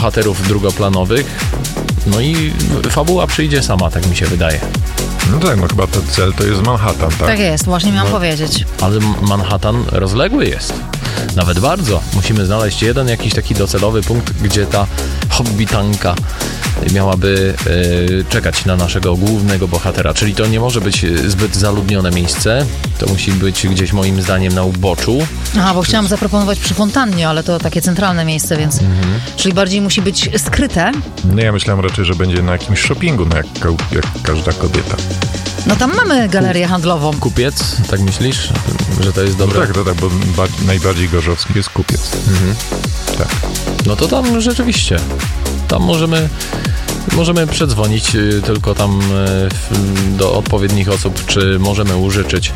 bohaterów drugoplanowych. No i fabuła przyjdzie sama, tak mi się wydaje. No tak, no chyba ten cel to jest Manhattan, tak? Tak jest, właśnie miałam powiedzieć. Ale Manhattan rozległy jest. Nawet bardzo. Musimy znaleźć jeden jakiś taki docelowy punkt, gdzie ta hobbitanka miałaby czekać na naszego głównego bohatera. Czyli to nie może być zbyt zaludnione miejsce. To musi być gdzieś moim zdaniem na uboczu. Aha, bo chciałam zaproponować przy fontannie, ale to takie centralne miejsce, więc... Czyli bardziej musi być skryte. No ja myślałem raczej, że będzie na jakimś shoppingu, no jak każda kobieta. No tam mamy galerię handlową. Kupiec, tak myślisz, że to jest dobre? No tak, bo najbardziej gorzowski jest kupiec. Tak. No to tam rzeczywiście. Tam możemy przedzwonić tylko tam do odpowiednich osób, czy możemy użyczyć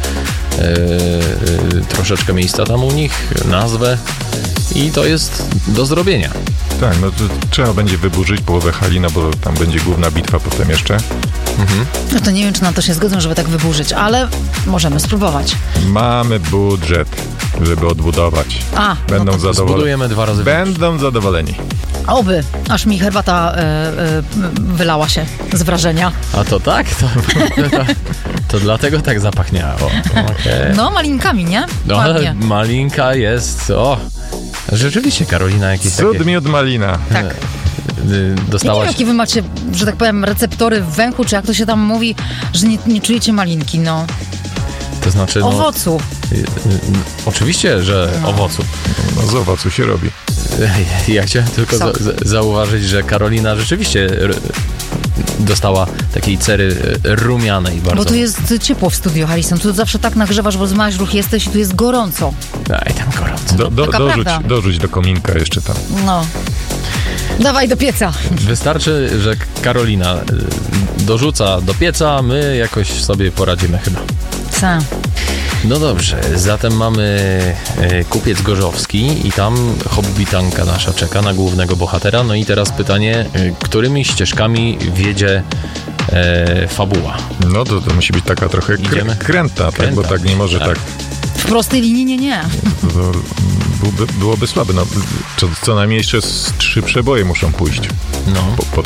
troszeczkę miejsca tam u nich, nazwę i to jest do zrobienia. Tak, no to trzeba będzie wyburzyć połowę hali, no bo tam będzie główna bitwa potem jeszcze. No to nie wiem, czy na to się zgodzą, żeby tak wyburzyć, ale możemy spróbować. Mamy budżet, żeby odbudować. Będą zadowoleni. Zbudujemy 2 razy. Będą zadowoleni. Oby, aż mi herbata wylała się z wrażenia. A to tak? To dlatego tak zapachniało. Okay. No, malinkami, nie? No, ale malinka jest... Rzeczywiście, Karolina, jakieś Cud miód malina. Tak. Dostałaś... Ja nie wiem, jakie wy macie, że tak powiem, receptory w węchu, czy jak to się tam mówi, że nie czujecie malinki, no. To znaczy... Owocu. Oczywiście, że owocu. No z owocu się robi. Ja chciałem tylko zauważyć, że Karolina rzeczywiście dostała takiej cery rumianej bardzo. Bo tu jest ciepło w studiu, Harrison. Tu zawsze tak nagrzewasz, bo z małych ruch jesteś i tu jest gorąco. Aj, tam gorąco. Dorzuć do kominka jeszcze tam. No. Dawaj do pieca. Wystarczy, że Karolina dorzuca do pieca, my jakoś sobie poradzimy chyba. Co? No dobrze, zatem mamy kupiec gorzowski i tam hobbitanka nasza czeka na głównego bohatera. No i teraz pytanie, którymi ścieżkami wiedzie fabuła? No to musi być taka trochę kręta, tak, bo tak nie może tak. W prostej linii nie. Byłoby słabe. No, co najmniej jeszcze 3 przeboje muszą pójść. No.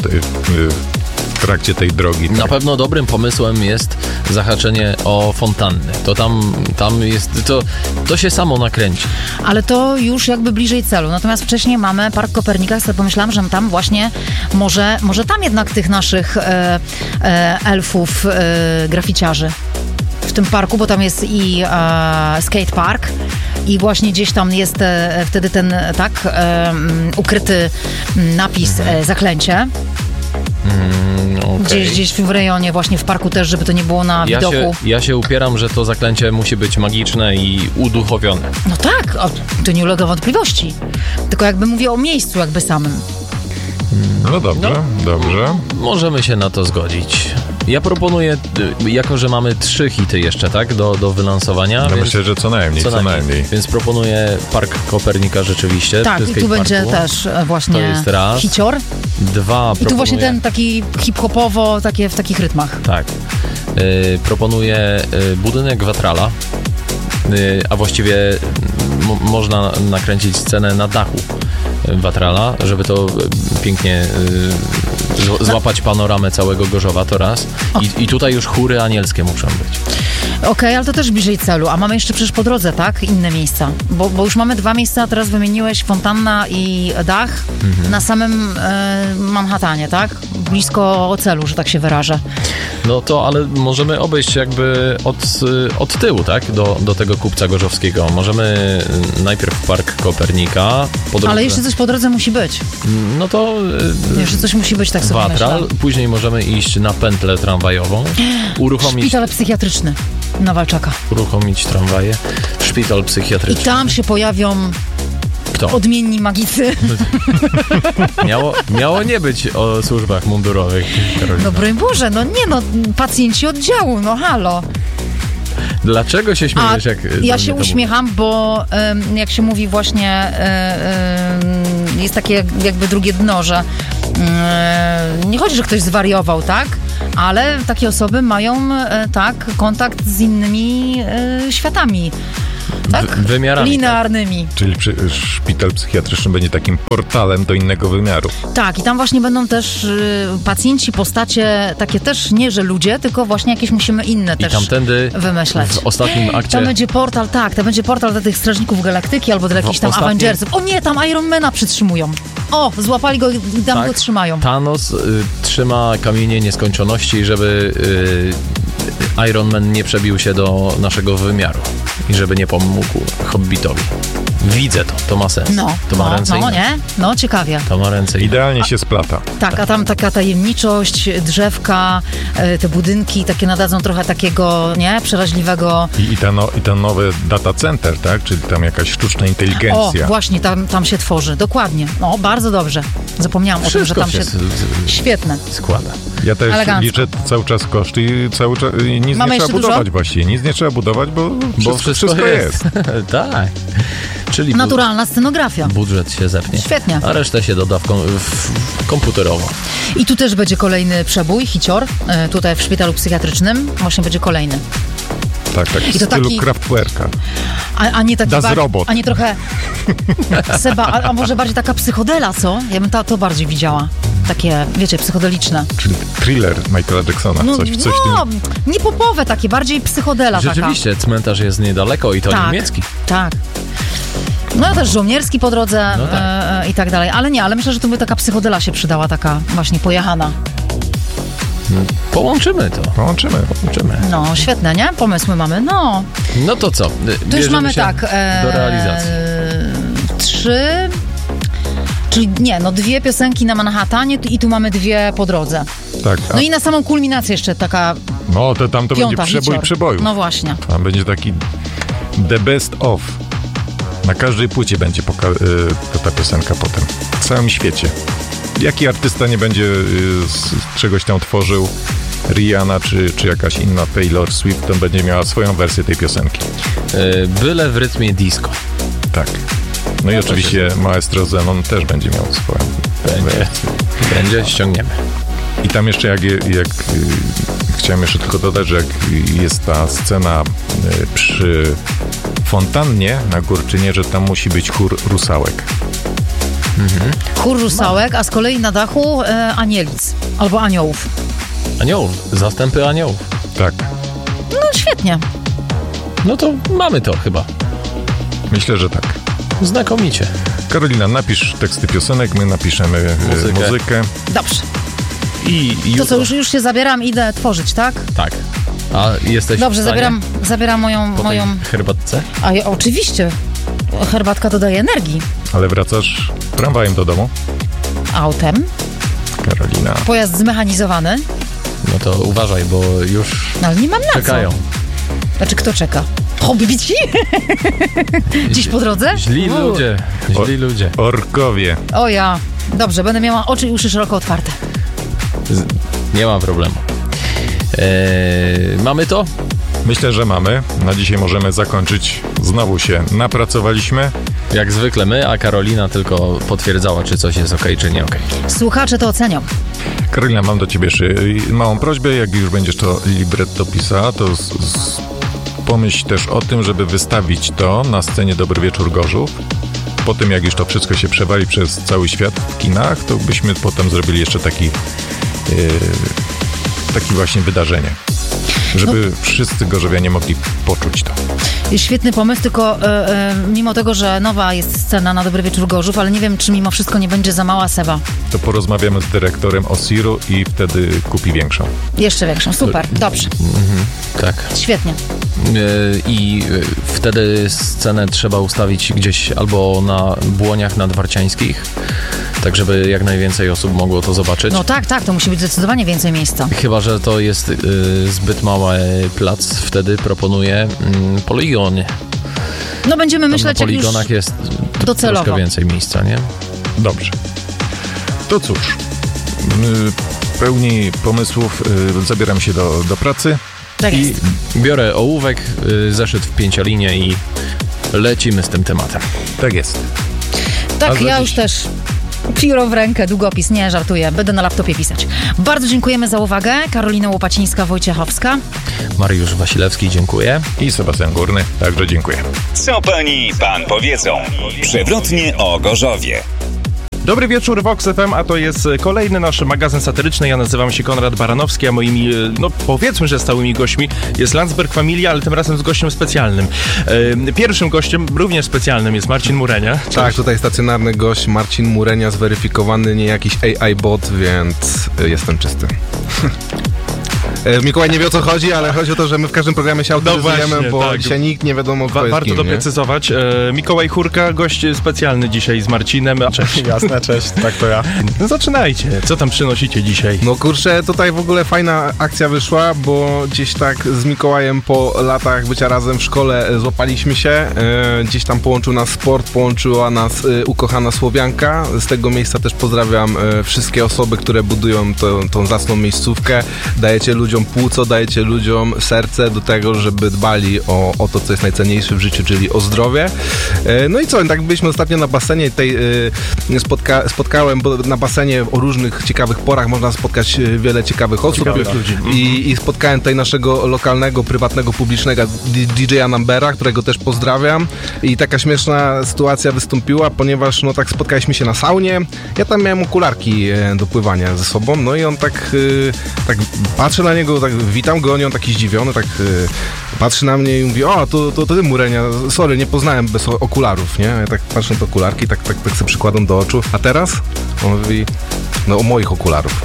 W trakcie tej drogi. Na pewno dobrym pomysłem jest zahaczenie o fontannę. To tam jest, to się samo nakręci. Ale to już jakby bliżej celu. Natomiast wcześniej mamy Park Kopernika, sobie pomyślałam, że tam właśnie może tam jednak tych naszych elfów, graficiarzy w tym parku, bo tam jest i skate park i właśnie gdzieś tam jest wtedy ten ukryty napis zaklęcie. Okay. Gdzieś w rejonie, właśnie w parku też, żeby to nie było na widoku. Ja się upieram, że to zaklęcie musi być magiczne i uduchowione. No tak, to nie ulega wątpliwości. Tylko jakby mówię o miejscu jakby samym. No dobrze. Możemy się na to zgodzić. Ja proponuję, jako że mamy 3 hity jeszcze, tak, do wylansowania. No więc, myślę, że co najmniej. Więc proponuję Park Kopernika rzeczywiście. Tak, i tu będzie też właśnie to jest raz. hicior. 2 I tu właśnie ten taki hip-hopowo, w takich rytmach. Tak. Proponuję budynek Watrala, a właściwie można nakręcić scenę na dachu Watrala, żeby to pięknie złapać panoramę całego Gorzowa, to raz. I tutaj już chóry anielskie muszą być. Okej, ale to też bliżej celu. A mamy jeszcze przecież po drodze, tak? Inne miejsca. Bo już mamy 2 miejsca, teraz wymieniłeś fontanna i dach na samym Manhattanie, tak? Blisko celu, że tak się wyrażę. No to, ale możemy obejść jakby od tyłu, tak? Do tego kupca gorzowskiego. Możemy najpierw Park Kopernika. Po drodze... Ale jeszcze coś po drodze musi być. No to... Jeszcze coś musi być, tak sobie Watral. myślę. Później możemy iść na pętlę tramwajową. Szpital psychiatryczny na Walczaka. Uruchomić tramwaje. Szpital psychiatryczny. I tam się pojawią odmienni magicy. Miało nie być o służbach mundurowych, Karolina. No broń Boże, pacjenci oddziału, halo. Dlaczego się śmiejesz? Ja się uśmiecham, bo jak się mówi właśnie jest takie jakby drugie dno, że nie chodzi, że ktoś zwariował, tak? Ale takie osoby mają kontakt z innymi światami. tak? Wymiarami. Linearnymi. Czyli szpital psychiatryczny będzie takim portalem do innego wymiaru. Tak, i tam właśnie będą też pacjenci, postacie takie też nie, że ludzie, tylko właśnie jakieś musimy inne I też tamtędy wymyślać. w ostatnim akcie... Tam będzie portal, tak, to będzie portal do tych Strażników Galaktyki albo do jakichś tam ostatnim- Avengersów. O nie, tam Ironmana przytrzymują. O, złapali go i tam Tak. go trzymają. Thanos trzyma kamienie nieskończoności, żeby Iron Man nie przebił się do naszego wymiaru i żeby nie pomógł Hobbitowi. Widzę to ma sens. To ma ręce i nogi. nie? No, ciekawie. To ma ręce i nogi. Idealnie się splata. Tak, a tam taka tajemniczość, drzewka, te budynki takie nadadzą trochę takiego, nie, przeraźliwego... I to nowe data center, tak? Czyli tam jakaś sztuczna O, inteligencja. właśnie, tam się tworzy, dokładnie. No, bardzo dobrze. Zapomniałam o tym, że Wszystko tam się... Świetne. składa. Ja też elegancko. liczę cały czas koszty i cały czas nic nie Mamy trzeba jeszcze dużo? budować właściwie. Nic nie trzeba budować, bo wszystko jest. Tak. Czyli Naturalna scenografia. budżet się zepnie. Świetnie. A resztę się doda komputerowo. I tu też będzie kolejny przebój, hicior, tutaj w szpitalu psychiatrycznym. Właśnie będzie kolejny. Tak, I w to stylu taki- Kraftwerka. A nie taki Das Robot. a nie trochę Seba, a może bardziej taka psychodela, co? Ja bym to bardziej widziała. Takie, wiecie, psychodeliczne. Czyli thriller Michaela Jacksona. Coś w tym. Nie popowe takie, bardziej psychodela Rzeczywiście, cmentarz jest niedaleko i to Tak. niemiecki. taka. Tak. No też żołnierski po drodze No tak. i tak dalej. Ale myślę, że tu by taka psychodela się przydała, taka właśnie pojechana. Połączymy to. Połączymy. No, świetne, nie? Pomysły mamy. No, No to co? tu już Bierzemy mamy się tak. do realizacji. 3... Czyli nie, 2 piosenki na Manhattanie i tu mamy 2 po drodze. Tak. No i na samą kulminację jeszcze taka No to tam to będzie piąta przebój hicior. przeboju. No właśnie. Tam będzie taki the best of. Na każdej płycie będzie ta piosenka potem. W całym świecie. Jaki artysta nie będzie z czegoś tam tworzył, Rihanna czy jakaś inna Taylor Swift, to będzie miała swoją wersję tej piosenki. Byle w rytmie disco. Tak. No i oczywiście maestro Zenon też będzie miał swoją wersję. Będzie, ściągniemy. I tam jeszcze chciałem jeszcze tylko dodać, że jak jest ta scena przy fontannie na Górczynie, że tam musi być chór rusałek. Chór rusałek, a z kolei na dachu anielic. Albo aniołów. Aniołów, zastępy aniołów. Tak. No świetnie. No to mamy to chyba. Myślę, że tak. Znakomicie. Karolina, napisz teksty piosenek, my napiszemy muzykę. Dobrze. I To jutro. co, już się zabieram, idę tworzyć, tak? Tak. A jesteś Dobrze, w stanie zabieram po moją... tej herbatce? A ja, oczywiście. Herbatka dodaje energii. Ale wracasz tramwajem do domu? Autem. Karolina. Pojazd zmechanizowany. No to uważaj, bo już No ale nie mam na czekają. co. Znaczy, kto czeka? Hobbici? Dziś po drodze? Źli ludzie. Orkowie. O ja. Dobrze, będę miała oczy i uszy szeroko otwarte. Nie ma problemu. Mamy to? Myślę, że mamy. Na dzisiaj możemy zakończyć. Znowu się napracowaliśmy. Jak zwykle my, a Karolina tylko potwierdzała, czy coś jest okej, czy nie okej. Słuchacze to ocenią. Karolina, mam do ciebie jeszcze małą prośbę. Jak już będziesz to libretto pisała, to pomyśl też o tym, żeby wystawić to na scenie Dobry Wieczór Gorzów. Po tym, jak już to wszystko się przewali przez cały świat w kinach, to byśmy potem zrobili jeszcze taki właśnie wydarzenie. Żeby wszyscy gorzowianie mogli poczuć to. Świetny pomysł, tylko mimo tego, że nowa jest scena na Dobry Wieczór Gorzów, ale nie wiem, czy mimo wszystko nie będzie za mała Seba. To porozmawiamy z dyrektorem Osiru i wtedy kupi większą. Jeszcze większą. Super, dobrze. Tak. Świetnie. I wtedy scenę trzeba ustawić gdzieś albo na Błoniach nadwarciańskich, tak żeby jak najwięcej osób mogło to zobaczyć. No tak, to musi być zdecydowanie więcej miejsca. Chyba że to jest zbyt mały plac, wtedy proponuję poligony. No będziemy Tam myśleć, na jak już poligonach jest docelowo. troszkę więcej miejsca, nie? Dobrze. To cóż, pełni pomysłów zabieram się do pracy. Tak I jest. biorę ołówek, zeszyt w 5-linię i lecimy z tym tematem. Tak jest. Tak, A za ja dziś- już też Pióro w rękę, długopis, nie, żartuję, będę na laptopie pisać. Bardzo dziękujemy za uwagę. Karolina Łopacińska-Wojciechowska. Mariusz Wasilewski, dziękuję. I Sebastian Górny, także dziękuję. Co pani pan powiedzą? Przewrotnie o Gorzowie. Dobry wieczór, Vox FM, a to jest kolejny nasz magazyn satyryczny. Ja nazywam się Konrad Baranowski, a moimi, powiedzmy, że stałymi gośćmi jest Landsberg Familia, ale tym razem z gościem specjalnym. Pierwszym gościem, również specjalnym, jest Marcin Murenia. Tak, tutaj stacjonarny gość Marcin Murenia, zweryfikowany, nie jakiś AI bot, więc jestem czysty. Mikołaj nie wie, o co chodzi, ale chodzi o to, że my w każdym programie się autoryzujemy, właśnie, bo tak. dzisiaj nikt nie wiadomo, kto jest Warto kim, doprecyzować. Mikołaj Chórka, gość specjalny dzisiaj z Marcinem. Cześć. Jasne, cześć, tak to ja. No zaczynajcie, co tam przynosicie dzisiaj? No kurczę, tutaj w ogóle fajna akcja wyszła, bo gdzieś tak z Mikołajem po latach bycia razem w szkole złapaliśmy się. Gdzieś tam połączył nas sport, połączyła nas ukochana Słowianka. Z tego miejsca też pozdrawiam wszystkie osoby, które budują tą zacną miejscówkę. Dajecie ludziom płuco, dajecie ludziom serce do tego, żeby dbali o to, co jest najcenniejsze w życiu, czyli o zdrowie. No i co, tak byliśmy ostatnio na basenie, spotkałem, bo na basenie o różnych ciekawych porach można spotkać wiele ciekawych osób. Ciekawych ludzi. I spotkałem tutaj naszego lokalnego, prywatnego, publicznego DJ-a Numbera, którego też pozdrawiam. I taka śmieszna sytuacja wystąpiła, ponieważ no tak spotkaliśmy się na saunie. Ja tam miałem okularki do pływania ze sobą, no i on tak patrzę na niego, tak witam go, on taki zdziwiony, tak patrzy na mnie i mówi: o, to ty Murenia, sorry, nie poznałem bez okularów, nie? Ja tak patrzę na te okularki, tak sobie przykładam do oczu. A teraz? On mówi: no o moich okularów.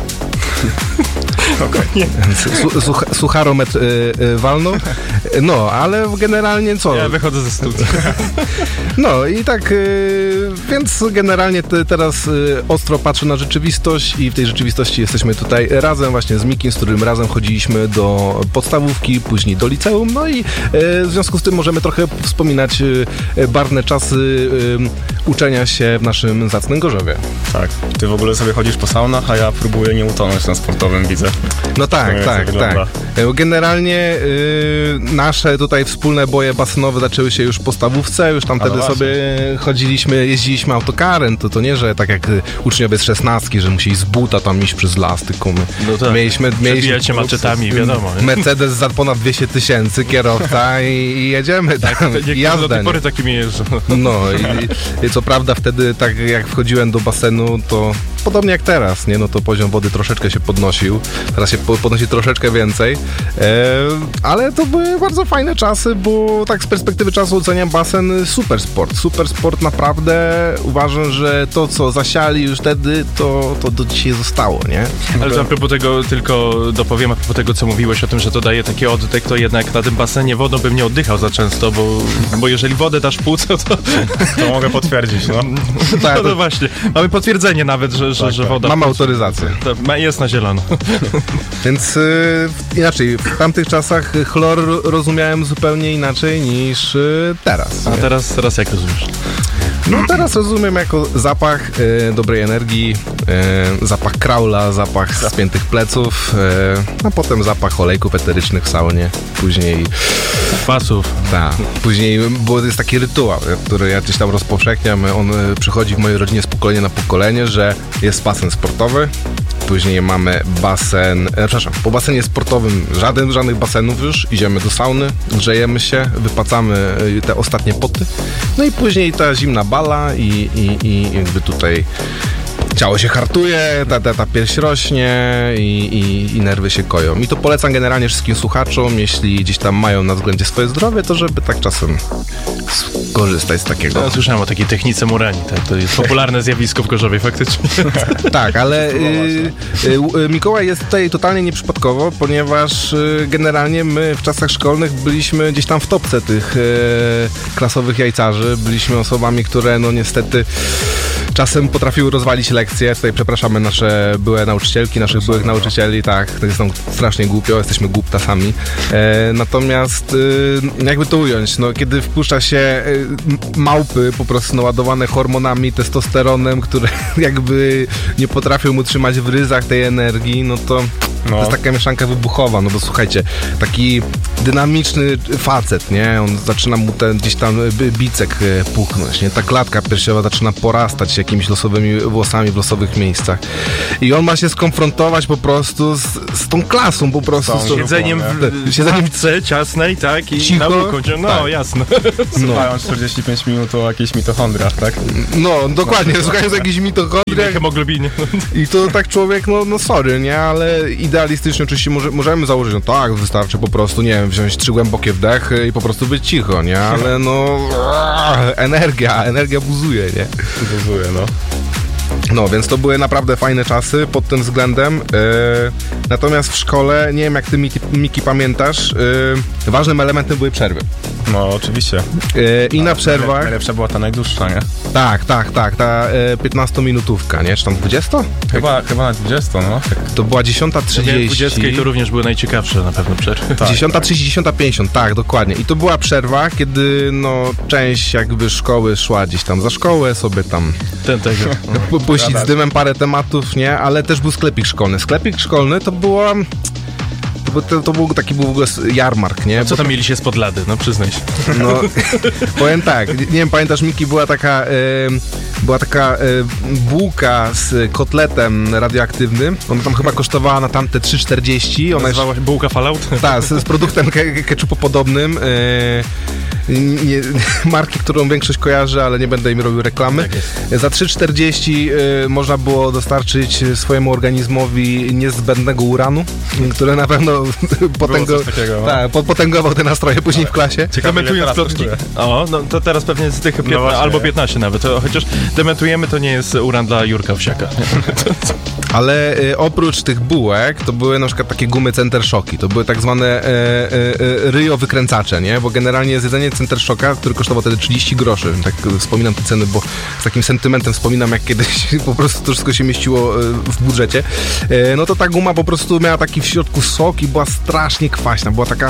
Okay. Sucharometr walno. No, ale generalnie co? Ja wychodzę ze studia. No i tak, więc generalnie teraz ostro patrzę na rzeczywistość i w tej rzeczywistości jesteśmy tutaj razem właśnie z Mikim, z którym razem chodziliśmy do podstawówki, później do liceum, no i w związku z tym możemy trochę wspominać barwne czasy uczenia się w naszym zacnym Gorzowie. Tak, ty w ogóle sobie chodzisz po saunach, a ja próbuję nie utonąć na sportowym, widzę. No tak. Generalnie nasze tutaj wspólne boje basenowe zaczęły się już w podstawówce, już tam wtedy sobie jeździliśmy autokarem, to nie, że tak jak uczniowie z 16, że musieli z buta tam iść przez las, tylko my mieliśmy się maczetami, wiadomo. Nie? Mercedes za ponad 200 000, kierowca i jedziemy tam, jazda. Do tej pory takimi jeżdżą. No i co prawda wtedy tak jak wchodziłem do basenu, to podobnie jak teraz, nie? No to poziom wody troszeczkę się podnosił, teraz się podnosi troszeczkę więcej, ale to były bardzo fajne czasy, bo tak z perspektywy czasu oceniam basen super sport naprawdę. Uważam, że to co zasiali już wtedy, to do dzisiaj zostało, nie? Ale a propos tego, tylko dopowiem, a propos tego, co mówiłeś o tym, że to daje taki oddech, to jednak na tym basenie wodą bym nie oddychał za często, bo jeżeli wodę dasz płuco, to mogę potwierdzić, no. Tak, no właśnie. Mamy potwierdzenie nawet, że woda... Mamy autoryzację. Jest na zielono. Więc inaczej, w tamtych czasach chlor rozumiałem zupełnie inaczej niż teraz. A teraz jak rozumiesz? No teraz rozumiem jako zapach dobrej energii, zapach kraula, zapach spiętych pleców, a potem zapach olejków eterycznych w saunie, później... Pasów. Tak, później, bo jest taki rytuał, który ja gdzieś tam rozpowszechniam, on przychodzi w mojej rodzinie z pokolenia na pokolenie, że jest basen sportowy, później mamy basen, po basenie sportowym żadnych basenów już, idziemy do sauny, grzejemy się, wypacamy te ostatnie poty, no i później ta zimna bala i jakby tutaj ciało się hartuje, ta pierś rośnie i nerwy się koją. I to polecam generalnie wszystkim słuchaczom, jeśli gdzieś tam mają na względzie swoje zdrowie, to żeby tak czasem korzystać z takiego. Ja słyszałem o takiej technice Mureni, tak? To jest popularne zjawisko w Gorzowie faktycznie. Tak, ale Mikołaj jest tutaj totalnie nieprzypadkowo, ponieważ generalnie my w czasach szkolnych byliśmy gdzieś tam w topce tych klasowych jajcarzy. Byliśmy osobami, które no niestety czasem potrafiły rozwalić lekcje. Tutaj przepraszamy nasze byłe nauczycielki, naszych byłych nauczycieli, tak, to jest tam strasznie głupio, jesteśmy głuptasami. Natomiast jakby to ująć, no kiedy wpuszcza się małpy po prostu naładowane hormonami, testosteronem, które jakby nie potrafią utrzymać w ryzach tej energii, no to To jest taka mieszanka wybuchowa, no bo słuchajcie, taki dynamiczny facet, nie? On zaczyna mu ten gdzieś tam bicek puchnąć, nie? Ta klatka piersiowa zaczyna porastać jakimiś losowymi włosami w losowych miejscach. I on ma się skonfrontować po prostu z tą klasą, po prostu. Z Siedzeniem w ławce ciasnej, tak? I cicho. nauką. No, Tak. jasno. Słuchają 45 minut o jakichś mitochondrach, tak? No, dokładnie, słuchając o jakichś mitochondriach. Hemoglobinie. I to tak człowiek, no sorry, nie? Ale idealistycznie oczywiście możemy założyć, no tak, wystarczy po prostu, nie wiem, wziąć 3 głębokie wdechy i po prostu być cicho, nie? Ale no, energia buzuje, nie? Buzuje, no. No, więc to były naprawdę fajne czasy pod tym względem. Natomiast w szkole, nie wiem jak ty, Miki, pamiętasz, ważnym elementem były przerwy. No, oczywiście. I na przerwach... Najlepsza była ta najdłuższa, nie? Tak, ta 15-minutówka, nie? Czy tam 20? Chyba na 20, no. To była 10:30. 20 i to również były najciekawsze na pewno przerwy. 10:30, 10:50, tak, dokładnie. I to była przerwa, kiedy no część jakby szkoły szła gdzieś tam za szkołę, sobie tam puścić z dymem parę tematów, nie? Ale też był sklepik szkolny. Sklepik szkolny to była... To był taki w ogóle jarmark, nie? Co tam mieli się spod lady, no przyznaj się. No, powiem tak, nie wiem, pamiętasz, Miki, była taka bułka z kotletem radioaktywnym. Ona tam chyba kosztowała na tamte 3,40. Ona Nazywała się bułka Fallout? Tak, z produktem ketchupu podobnym. Marki, którą większość kojarzy, ale nie będę im robił reklamy. Tak za 3,40 można było dostarczyć swojemu organizmowi niezbędnego uranu, który na pewno potęgował te nastroje później w klasie. Dementując plotki. O, no to teraz pewnie z tych 15, albo 15 nawet. Chociaż dementujemy, to nie jest uran dla Jurka Owsiaka. Ale oprócz tych bułek, to były na przykład takie gumy Center Shocki. To były tak zwane ryjo wykręcacze, nie? Bo generalnie zjedzenie Center Shocka, który kosztował wtedy 30 groszy. Tak wspominam te ceny, bo z takim sentymentem wspominam, jak kiedyś po prostu to wszystko się mieściło w budżecie. No to ta guma po prostu miała taki w środku sok i była strasznie kwaśna. Była taka...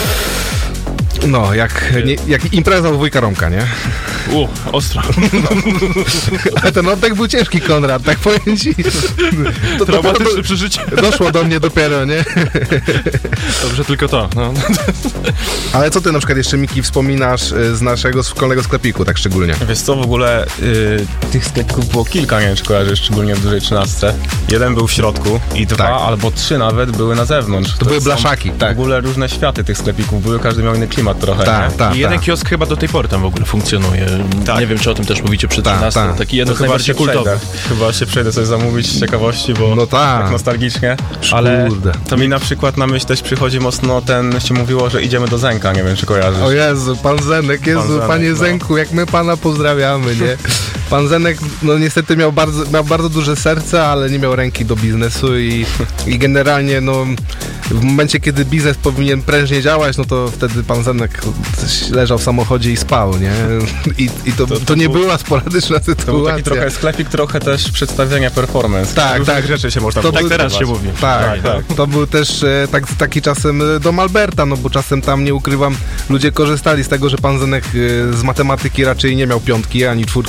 No, jak impreza u wujka Romka, nie? Ostro. Ale ten oddech był ciężki, Konrad, tak powiem ci. To traumatyczne przeżycie. Doszło do mnie dopiero, nie? Dobrze, tylko to. No. Ale co ty na przykład jeszcze, Miki, wspominasz z naszego szkolnego sklepiku, tak szczególnie? Wiesz co, w ogóle tych sklepików było kilka, nie wiem czy kojarzysz, szczególnie w dużej 13. Jeden był w środku i 2 albo 3 nawet były na zewnątrz. To były blaszaki, tak. W ogóle różne światy tych sklepików były, każdy miał inny klimat trochę. I jeden kiosk chyba do tej pory tam w ogóle funkcjonuje. Nie wiem, czy o tym też mówicie przy 13. Taki jeden z najbardziej kultowych. Chyba się przejdę sobie zamówić z ciekawości, bo tak nostalgicznie. Ale to mi na przykład na myśl też przychodzi mocno się mówiło, że idziemy do Zenka, nie wiem czy kojarzysz. O Jezu, pan Zenek, panie Zenku, jak my pana pozdrawiamy, nie? Pan Zenek, no niestety miał bardzo duże serce, ale nie miał ręki do biznesu i generalnie, no w momencie, kiedy biznes powinien prężnie działać, no to wtedy pan Zenek leżał w samochodzie i spał, nie? I to nie była sporadyczna sytuacja. To był taki trochę sklepik, trochę też przedstawienia performance. Tak. Rzeczy się można tak teraz się mówi. Tak. To był też taki czasem dom Alberta, no bo czasem tam, nie ukrywam, ludzie korzystali z tego, że pan Zenek z matematyki raczej nie miał 5 ani 4,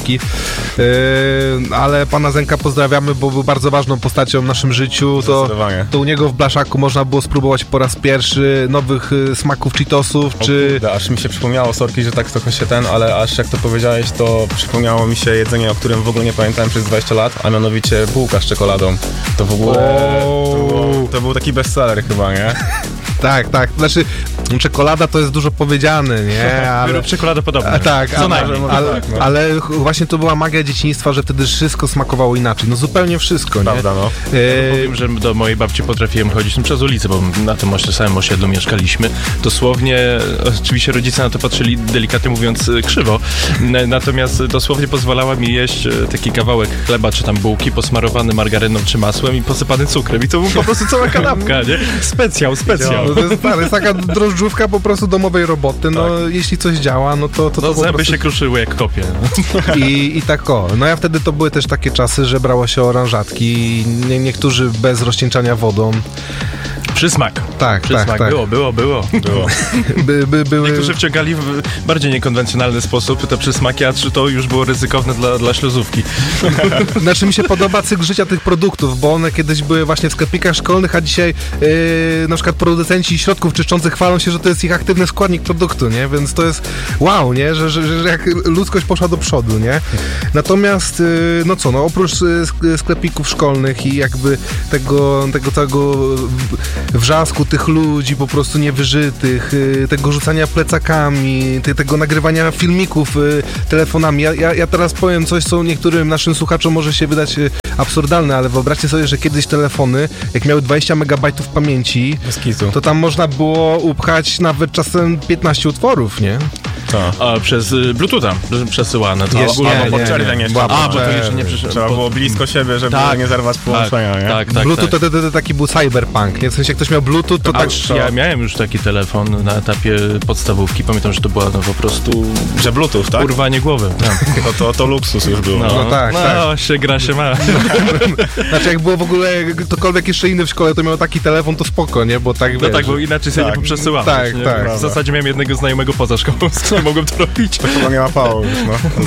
ale pana Zenka pozdrawiamy, bo był bardzo ważną postacią w naszym życiu. To u niego w blaszaku można było spróbować po raz pierwszy nowych smaków Cheetosów, Kurde, aż mi się przypomniało, sorki, że tak trochę się ale aż jak to powiedziałeś, to przypomniało mi się jedzenie, o którym w ogóle nie pamiętałem przez 20 lat, a mianowicie bułka z czekoladą. To w ogóle to był taki bestseller chyba, nie? Tak. Znaczy, czekolada to jest dużo powiedziane, nie? Wyrób czekoladę podobną. Co najmniej. Ale właśnie to była magia dzieciństwa, że wtedy wszystko smakowało inaczej. No zupełnie wszystko, nie? Prawda, no. Powiem, że do mojej babci potrafiłem chodzić przez ulicę, bo na tym samym osiedlu mieszkaliśmy. Dosłownie, oczywiście rodzice na to patrzyli delikatnie mówiąc krzywo, natomiast dosłownie pozwalała mi jeść taki kawałek chleba, czy tam bułki posmarowany margaryną czy masłem i posypany cukrem. I to był po prostu cała kanapka, nie? Specjał. To jest taka drożdżówka po prostu domowej roboty. No, jeśli coś działa, no to zęby prostu... się kruszyły jak kopie. I tak No ja wtedy to były też takie czasy, że brało się oranżatki, niektórzy bez rozcieńczania wodą. Przysmak. Tak, Przysmak. tak, tak. Było. Były... Niektórzy wciągali w bardziej niekonwencjonalny sposób te przysmaki, a czy to już było ryzykowne dla śluzówki. Znaczy mi się podoba cykl życia tych produktów, bo one kiedyś były właśnie w sklepikach szkolnych, a dzisiaj na przykład producenci środków czyszczących chwalą się, że to jest ich aktywny składnik produktu, nie? Więc to jest wow, nie? Że jak ludzkość poszła do przodu, nie? Natomiast, oprócz sklepików szkolnych i jakby tego całego wrzasku tych ludzi po prostu niewyżytych, tego rzucania plecakami, tego nagrywania filmików telefonami. Ja teraz powiem coś, co niektórym naszym słuchaczom może się wydać absurdalne, ale wyobraźcie sobie, że kiedyś telefony, jak miały 20 megabajtów pamięci, to tam można było upchać nawet czasem 15 utworów, nie? A przez Bluetootha przesyłane. To Albo podczerwień jeszcze. Bo to jeszcze nie przyszło. Trzeba było blisko siebie, żeby nie zerwać połączenia, nie? Tak. Bluetooth to taki był cyberpunk, nie? W sensie jak ktoś miał Bluetooth, to tak... Ja miałem już taki telefon na etapie podstawówki. Pamiętam, że to była po prostu... Że Bluetooth, tak? Urwanie głowy. To luksus już był. No tak. się gra się ma. Znaczy jak było w ogóle ktokolwiek jeszcze inny w szkole, to miał taki telefon, to spoko, nie? Bo tak, wiesz... bo inaczej sobie nie poprzesyłam. Tak. W zasadzie miałem jednego znajomego poza szkołą, z którym mogłem to robić. To chyba nie łapało już,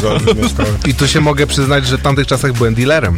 I tu się mogę przyznać, że w tamtych czasach byłem dealerem.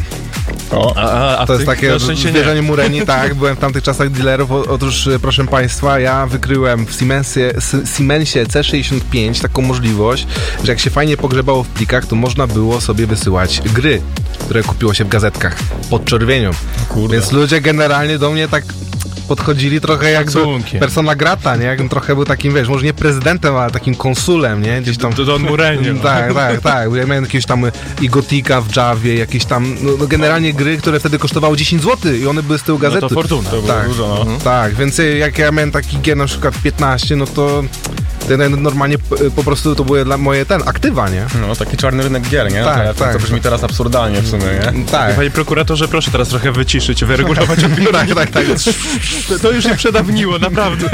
To jest takie wierzenie mureni, tak, byłem w tamtych czasach dealerów. Otóż, proszę Państwa, ja wykryłem w Siemensie C65 taką możliwość, że jak się fajnie pogrzebało w plikach, to można było sobie wysyłać gry, które kupiło się w gazetkach pod czerwienią. Więc ludzie generalnie do mnie tak podchodzili trochę jak persona grata, nie? Jakbym trochę był takim, wiesz, może nie prezydentem, ale takim konsulem, nie? Gdzieś tam... Don Murenie. Tak. Ja miałem jakieś tam i Gotika w Javie, jakieś tam, generalnie gry, które wtedy kosztowały 10 zł i one były z tyłu gazety. No to fortuna. To było dużo, Tak, więc jak ja miałem taki gier na przykład 15, no to normalnie po prostu to były dla moje aktywa, nie? No, taki czarny rynek gier, nie? Tak. To brzmi teraz absurdalnie w sumie, nie? Tak. Panie prokuratorze, proszę teraz trochę wyciszyć, wyregulować odbiorniki. Tak. To już się przedawniło, naprawdę.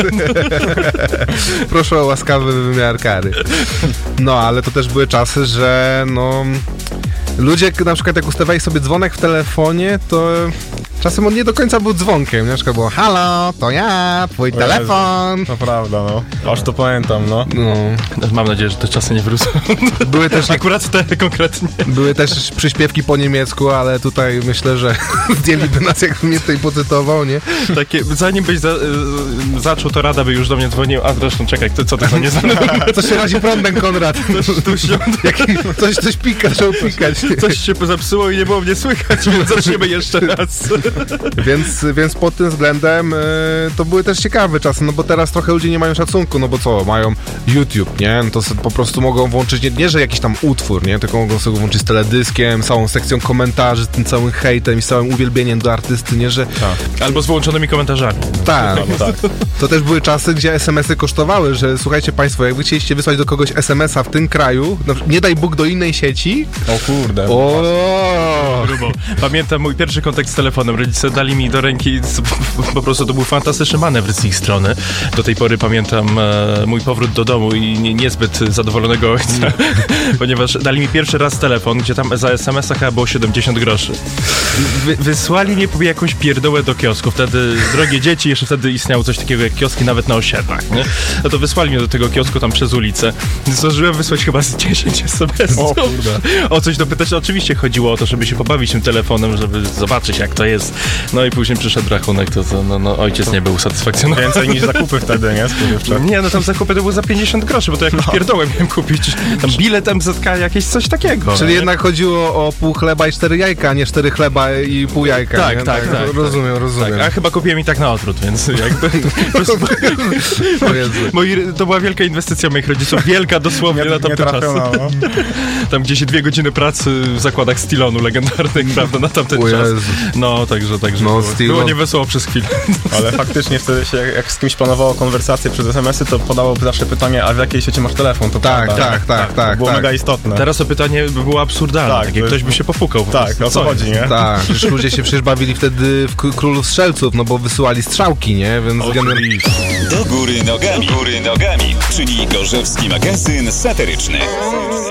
Proszę o łaskawy wymiar kary. No, ale to też były czasy, że ludzie na przykład jak ustawiali sobie dzwonek w telefonie, to czasem on nie do końca był dzwonkiem, nie? Na przykład było halo, to ja, twój telefon. To prawda, Aż to pamiętam, Mam nadzieję, że te czasy nie wrócą. Były też akurat te konkretnie. Były też przyśpiewki po niemiecku, ale tutaj myślę, że zdjęliby nas, jakbym mnie tutaj pocytował, nie? Takie, zanim byś zaczął, to Rada by już do mnie dzwonił, a zresztą czekaj, co to nie znam? Co się razi prądem, Konrad? Coś pika, trzeba pikać. Coś się zepsuło i nie było mnie słychać, więc zaczniemy jeszcze raz. Więc pod tym względem to były też ciekawe czasy, bo teraz trochę ludzie nie mają szacunku, bo co, mają YouTube, nie? To po prostu mogą włączyć, nie że jakiś tam utwór, nie? Tylko mogą sobie włączyć z teledyskiem, całą sekcją komentarzy, z tym całym hejtem i z całym uwielbieniem do artysty, nie? Że... Tak. Albo z wyłączonymi komentarzami. Tak. To też były czasy, gdzie SMS-y kosztowały, że słuchajcie Państwo, jak wy chcieliście wysłać do kogoś SMS-a w tym kraju, nie daj Bóg do innej sieci. O kurde. Pamiętam mój pierwszy kontakt z telefonem. Rodzice dali mi do ręki, po prostu to był fantastyczny manewr z ich strony. Do tej pory pamiętam mój powrót do domu i niezbyt zadowolonego ojca, ponieważ dali mi pierwszy raz telefon, gdzie tam za SMS-a chyba było 70 groszy. Wysłali mnie po jakąś pierdołę do kiosku. Wtedy, drogie dzieci, jeszcze wtedy istniało coś takiego jak kioski nawet na osiedlach, nie? No to wysłali mnie do tego kiosku tam przez ulicę. Zdążyłem wysłać chyba z 10 SMS-ów. O coś dopytać. Oczywiście chodziło o to, żeby się pobawić tym telefonem, żeby zobaczyć jak to jest. No i później przyszedł rachunek, to ojciec nie był usatysfakcjonowany. Więcej niż zakupy wtedy, nie? Nie, tam zakupy to były za 50 groszy, bo to jakąś pierdołę miałem kupić. Tam bilet MZK, jakieś coś takiego. Czyli jednak chodziło o pół chleba i 4 jajka, a nie 4 chleba i pół jajka. Tak. Rozumiem. Tak, a chyba kupiłem i tak na odwrót, więc jakby... To była wielka inwestycja moich rodziców, wielka dosłownie na tamte czasy. Tam gdzieś 2 godziny pracy w zakładach Stilonu legendarnych, prawda, na tamten czas. Także było niewesoło przez chwilę. Ale faktycznie wtedy się, jak z kimś planowało konwersację przez SMS-y, to podało zawsze pytanie, a w jakiej sieci masz telefon? To tak. Było mega istotne. Teraz to pytanie by było absurdalne, jak ktoś by się popukał. Tak, o co chodzi, nie? Tak, przecież ludzie się bawili wtedy w Królów Strzelców, bo wysyłali strzałki, nie? Więc Do góry nogami, czyli gorzowski magazyn satyryczny.